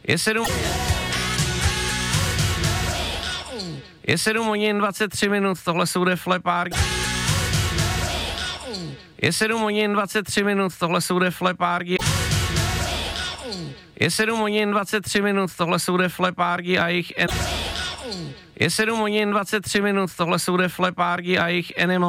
Je 7 hodin 23 minut, tohle jsou Def Leppard. Je 7 hodin 23 minut, tohle jsou Def Leppard. Je 7 hodin 23 minut, tohle jsou Def Leppard a jejich... Je 7 hodin 23 minut, tohle jsou Def Leppard a jejich Animal.